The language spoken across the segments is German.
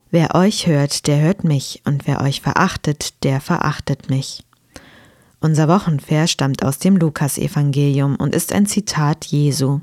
Wer euch hört, der hört mich, und wer euch verachtet, der verachtet mich. Unser Wochenvers stammt aus dem Lukasevangelium und ist ein Zitat Jesu.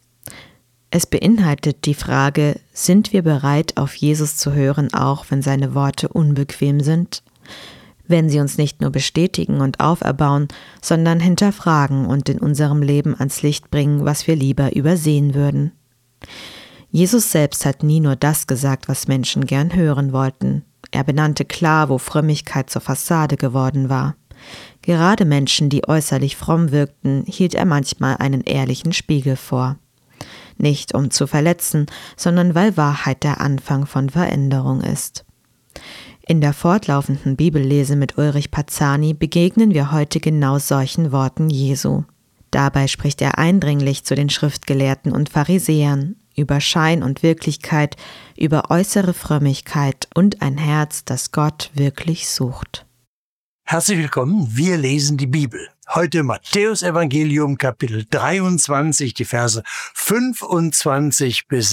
Es beinhaltet die Frage, sind wir bereit, auf Jesus zu hören, auch wenn seine Worte unbequem sind? Wenn sie uns nicht nur bestätigen und auferbauen, sondern hinterfragen und in unserem Leben ans Licht bringen, was wir lieber übersehen würden. Jesus selbst hat nie nur das gesagt, was Menschen gern hören wollten. Er benannte klar, wo Frömmigkeit zur Fassade geworden war. Gerade Menschen, die äußerlich fromm wirkten, hielt er manchmal einen ehrlichen Spiegel vor. Nicht um zu verletzen, sondern weil Wahrheit der Anfang von Veränderung ist. In der fortlaufenden Bibellese mit Ulrich Pazzani begegnen wir heute genau solchen Worten Jesu. Dabei spricht er eindringlich zu den Schriftgelehrten und Pharisäern über Schein und Wirklichkeit, über äußere Frömmigkeit und ein Herz, das Gott wirklich sucht. Herzlich willkommen, wir lesen die Bibel. Heute Matthäus Evangelium, Kapitel 23, die Verse 25 bis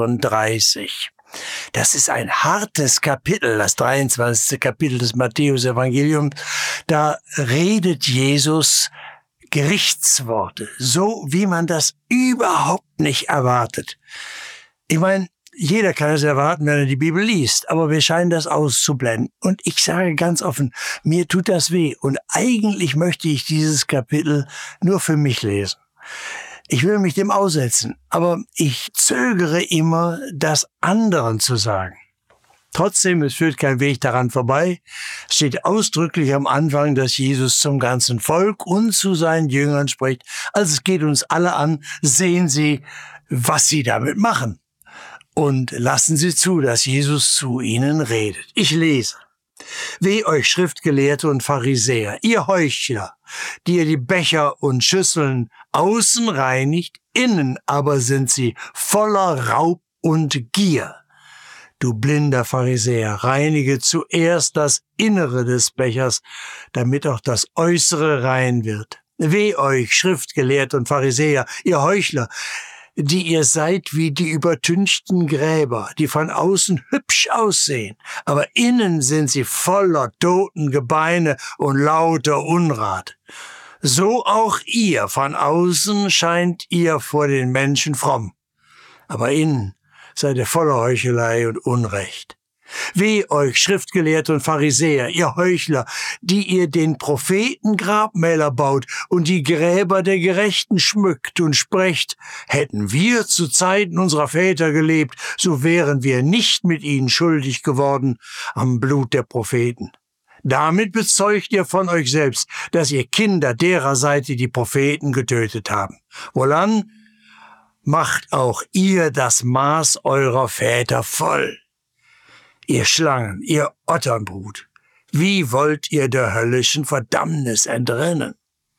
36. Das ist ein hartes Kapitel, das 23. Kapitel des Matthäus Evangeliums. Da redet Jesus Gerichtsworte, so wie man das überhaupt nicht erwartet. Ich meine, jeder kann es erwarten, wenn er die Bibel liest, aber wir scheinen das auszublenden. Und ich sage ganz offen, mir tut das weh. Und eigentlich möchte ich dieses Kapitel nur für mich lesen. Ich will mich dem aussetzen, aber ich zögere immer, das anderen zu sagen. Trotzdem, es führt kein Weg daran vorbei. Es steht ausdrücklich am Anfang, dass Jesus zum ganzen Volk und zu seinen Jüngern spricht. Also es geht uns alle an, sehen Sie, was Sie damit machen. Und lassen Sie zu, dass Jesus zu ihnen redet. Ich lese. Weh euch Schriftgelehrte und Pharisäer, ihr Heuchler, die ihr die Becher und Schüsseln außen reinigt, innen aber sind sie voller Raub und Gier. Du blinder Pharisäer, reinige zuerst das Innere des Bechers, damit auch das Äußere rein wird. Weh euch Schriftgelehrte und Pharisäer, ihr Heuchler, die ihr seid wie die übertünchten Gräber, die von außen hübsch aussehen, aber innen sind sie voller toten Gebeine und lauter Unrat. So auch ihr, von außen scheint ihr vor den Menschen fromm, aber innen seid ihr voller Heuchelei und Unrecht. Weh euch, Schriftgelehrte und Pharisäer, ihr Heuchler, die ihr den Propheten Grabmäler baut und die Gräber der Gerechten schmückt und sprecht, hätten wir zu Zeiten unserer Väter gelebt, so wären wir nicht mit ihnen schuldig geworden am Blut der Propheten. Damit bezeugt ihr von euch selbst, dass ihr Kinder derer seid, die die Propheten getötet haben. Wohlan, macht auch ihr das Maß eurer Väter voll. Ihr Schlangen, ihr Otternbrut, wie wollt ihr der höllischen Verdammnis entrinnen?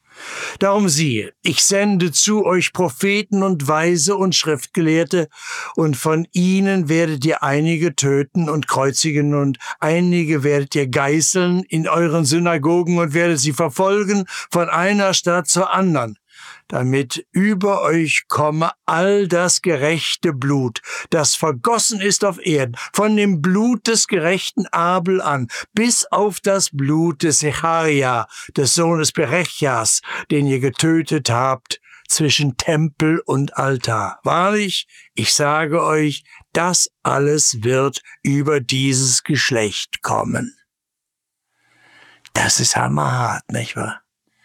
Darum siehe, ich sende zu euch Propheten und Weise und Schriftgelehrte, und von ihnen werdet ihr einige töten und kreuzigen, und einige werdet ihr geißeln in euren Synagogen und werdet sie verfolgen von einer Stadt zur anderen, damit über euch komme all das gerechte Blut, das vergossen ist auf Erden, von dem Blut des gerechten Abel an, bis auf das Blut des Secharia, des Sohnes Berechjas, den ihr getötet habt, zwischen Tempel und Altar. Wahrlich, ich sage euch, das alles wird über dieses Geschlecht kommen. Das ist hammerhart, nicht wahr?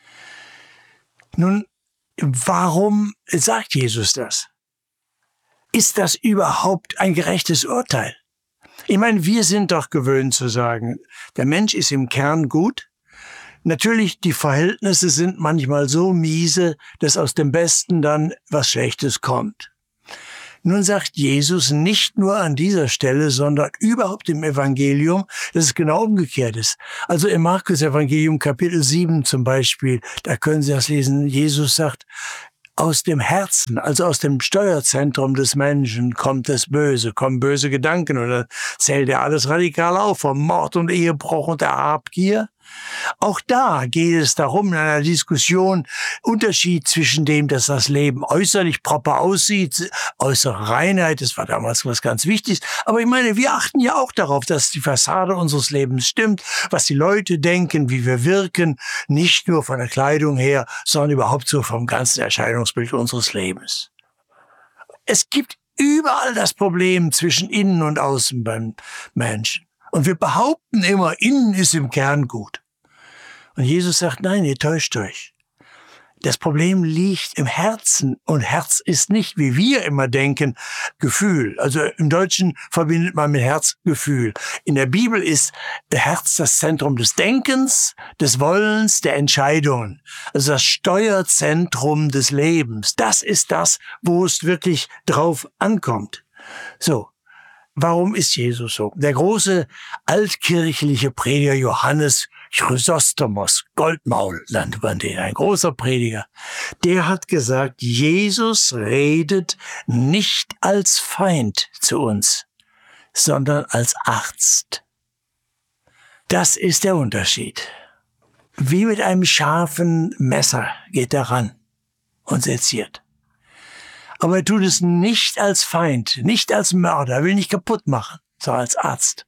Nun, warum sagt Jesus das? Ist das überhaupt ein gerechtes Urteil? Ich meine, wir sind doch gewöhnt zu sagen, der Mensch ist im Kern gut. Natürlich, die Verhältnisse sind manchmal so miese, dass aus dem Besten dann was Schlechtes kommt. Nun sagt Jesus nicht nur an dieser Stelle, sondern überhaupt im Evangelium, dass es genau umgekehrt ist. Also im Markus-Evangelium Kapitel 7 zum Beispiel, da können Sie das lesen, Jesus sagt, aus dem Herzen, also aus dem Steuerzentrum des Menschen kommt das Böse, kommen böse Gedanken. Und dann zählt er alles radikal auf, vom Mord und Ehebruch und der Habgier Auch da geht es darum, in einer Diskussion, Unterschied zwischen dem, dass das Leben äußerlich proper aussieht, äußere Reinheit, das war damals was ganz Wichtiges. Aber ich meine, wir achten ja auch darauf, dass die Fassade unseres Lebens stimmt, was die Leute denken, wie wir wirken, nicht nur von der Kleidung her, sondern überhaupt so vom ganzen Erscheinungsbild unseres Lebens. Es gibt überall das Problem zwischen Innen und Außen beim Menschen. Und wir behaupten immer, innen ist im Kern gut. Und Jesus sagt, nein, ihr täuscht euch. Das Problem liegt im Herzen. Und Herz ist nicht, wie wir immer denken, Gefühl. Also im Deutschen verbindet man mit Herz Gefühl. In der Bibel ist Herz das Zentrum des Denkens, des Wollens, der Entscheidungen. Also das Steuerzentrum des Lebens. Das ist das, wo es wirklich drauf ankommt. So. Warum ist Jesus so? Der große altkirchliche Prediger Johannes Chrysostomos, Goldmaul nannte man den, ein großer Prediger, der hat gesagt, Jesus redet nicht als Feind zu uns, sondern als Arzt. Das ist der Unterschied. Wie mit einem scharfen Messer geht er ran und seziert. Aber er tut es nicht als Feind, nicht als Mörder, er will nicht kaputt machen, sondern als Arzt.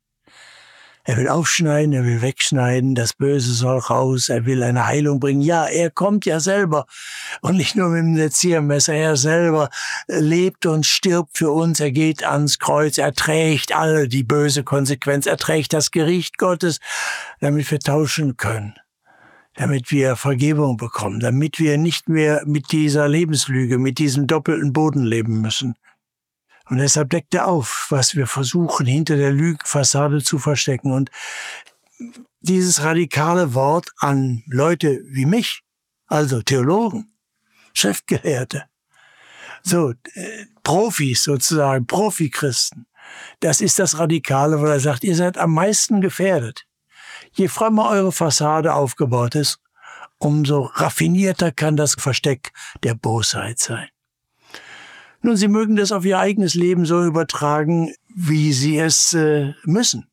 Er will aufschneiden, er will wegschneiden, das Böse soll raus, er will eine Heilung bringen. Ja, er kommt ja selber und nicht nur mit dem Seziermesser, er selber lebt und stirbt für uns, er geht ans Kreuz, er trägt alle die böse Konsequenz, er trägt das Gericht Gottes, damit wir tauschen können, damit wir Vergebung bekommen, damit wir nicht mehr mit dieser Lebenslüge, mit diesem doppelten Boden leben müssen. Und deshalb deckt er auf, was wir versuchen, hinter der Lügenfassade zu verstecken. Und dieses radikale Wort an Leute wie mich, also Theologen, Schriftgelehrte, so Profis sozusagen, Profi-Christen, das ist das Radikale, wo er sagt, ihr seid am meisten gefährdet. Je frömmer eure Fassade aufgebaut ist, umso raffinierter kann das Versteck der Bosheit sein. Nun, Sie mögen das auf Ihr eigenes Leben so übertragen, wie Sie es müssen.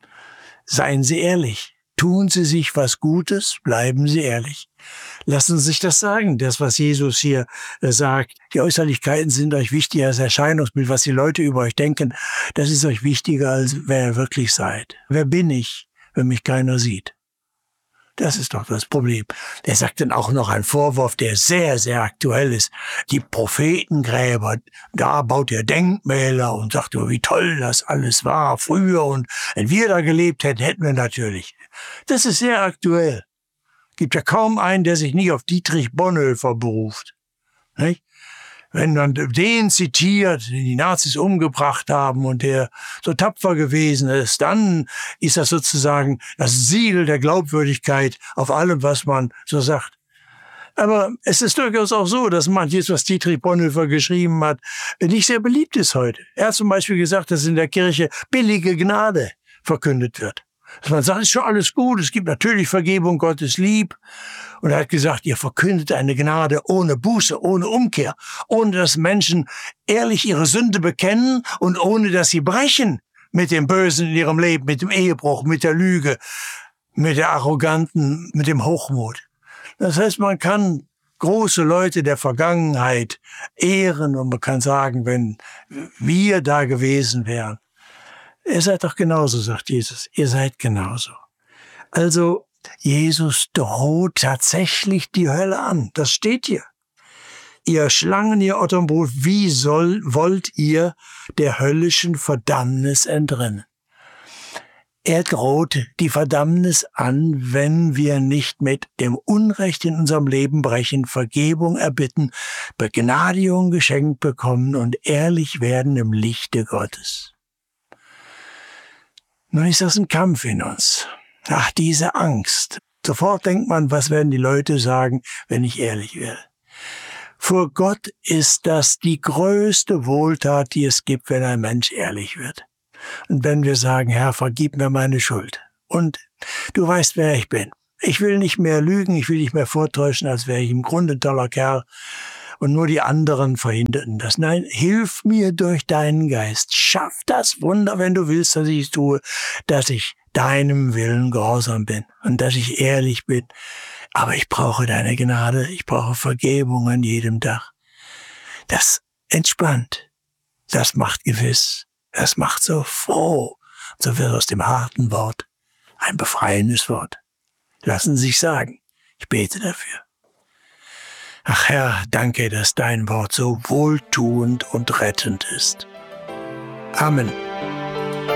Seien Sie ehrlich. Tun Sie sich was Gutes, bleiben Sie ehrlich. Lassen Sie sich das sagen, das, was Jesus hier sagt. Die Äußerlichkeiten sind euch wichtiger als Erscheinungsbild, was die Leute über euch denken. Das ist euch wichtiger, als wer ihr wirklich seid. Wer bin ich, wenn mich keiner sieht? Das ist doch das Problem. Er sagt dann auch noch einen Vorwurf, der sehr, sehr aktuell ist. Die Prophetengräber, da baut er Denkmäler und sagt, wie toll das alles war früher. Und wenn wir da gelebt hätten, hätten wir natürlich. Das ist sehr aktuell. Gibt ja kaum einen, der sich nicht auf Dietrich Bonhoeffer beruft. Nicht? Wenn man den zitiert, den die Nazis umgebracht haben und der so tapfer gewesen ist, dann ist das sozusagen das Siegel der Glaubwürdigkeit auf allem, was man so sagt. Aber es ist durchaus auch so, dass manches, was Dietrich Bonhoeffer geschrieben hat, nicht sehr beliebt ist heute. Er hat zum Beispiel gesagt, dass in der Kirche billige Gnade verkündet wird. Dass man sagt, ist schon alles gut, es gibt natürlich Vergebung, Gott ist lieb. Und er hat gesagt, ihr verkündet eine Gnade ohne Buße, ohne Umkehr, ohne dass Menschen ehrlich ihre Sünde bekennen und ohne dass sie brechen mit dem Bösen in ihrem Leben, mit dem Ehebruch, mit der Lüge, mit der Arroganten, mit dem Hochmut. Das heißt, man kann große Leute der Vergangenheit ehren und man kann sagen, wenn wir da gewesen wären, ihr seid doch genauso, sagt Jesus. Ihr seid genauso. Also, Jesus droht tatsächlich die Hölle an. Das steht hier. Ihr Schlangen, ihr Otternbrut, wie wollt ihr der höllischen Verdammnis entrinnen? Er droht die Verdammnis an, wenn wir nicht mit dem Unrecht in unserem Leben brechen, Vergebung erbitten, Begnadigung geschenkt bekommen und ehrlich werden im Lichte Gottes. Nun ist das ein Kampf in uns. Ach, diese Angst. Sofort denkt man, was werden die Leute sagen, wenn ich ehrlich werde. Vor Gott ist das die größte Wohltat, die es gibt, wenn ein Mensch ehrlich wird. Und wenn wir sagen, Herr, vergib mir meine Schuld. Und du weißt, wer ich bin. Ich will nicht mehr lügen, ich will nicht mehr vortäuschen, als wäre ich im Grunde ein toller Kerl. Und nur die anderen verhinderten das. Nein, hilf mir durch deinen Geist. Schaff das Wunder, wenn du willst, dass ich es tue, dass ich deinem Willen gehorsam bin und dass ich ehrlich bin. Aber ich brauche deine Gnade, ich brauche Vergebung an jedem Tag. Das entspannt, das macht gewiss, das macht so froh. So wird aus dem harten Wort ein befreiendes Wort. Lassen Sie sich sagen, ich bete dafür. Ach Herr, danke, dass dein Wort so wohltuend und rettend ist. Amen.